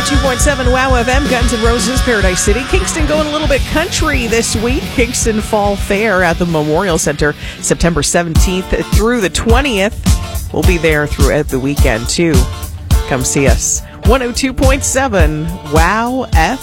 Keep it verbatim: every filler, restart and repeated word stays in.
two point seven Wow F M, Guns N' Roses, Paradise City. Kingston going a little bit country this week. Kingston Fall Fair at the Memorial Center, September seventeenth through the twentieth. We'll be there throughout the weekend, too. Come see us. one oh two point seven Wow F M.